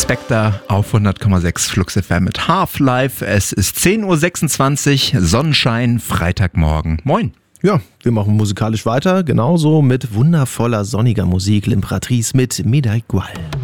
Spectre auf 100,6 Flux FM mit Half-Life. Es ist 10.26 Uhr, Sonnenschein, Freitagmorgen. Moin. Ja, wir machen musikalisch weiter, genauso mit wundervoller sonniger Musik. L'Imperatrice mit Médaille Gual.